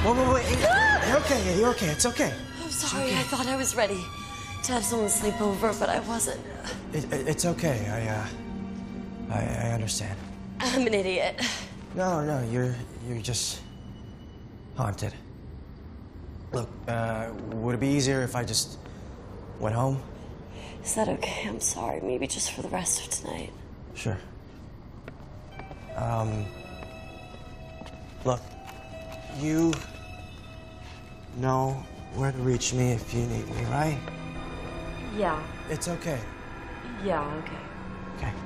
Whoa, wait. You're okay. You're okay. It's okay. I'm sorry. Okay. I thought I was ready to have someone sleep over, but I wasn't. It's okay. I understand. I'm an idiot. No, you're just haunted. Look, would it be easier if I just went home? Is that okay? I'm sorry. Maybe just for the rest of tonight. Sure. Look, you know where to reach me if you need me, right? Yeah. It's okay. Yeah, okay.